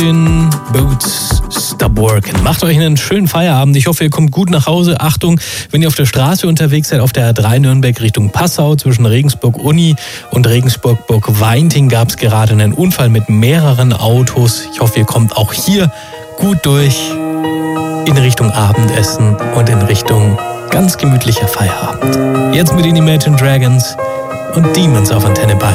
in Boots Stop Working. Macht euch einen schönen Feierabend. Ich hoffe, ihr kommt gut nach Hause. Achtung, wenn ihr auf der Straße unterwegs seid, auf der A3 Nürnberg Richtung Passau, zwischen Regensburg-Uni und Regensburg-Burg-Weinting gab es gerade einen Unfall mit mehreren Autos. Ich hoffe, ihr kommt auch hier gut durch in Richtung Abendessen und in Richtung ganz gemütlicher Feierabend. Jetzt mit den Imagine Dragons und Demons auf Antenne Bayern.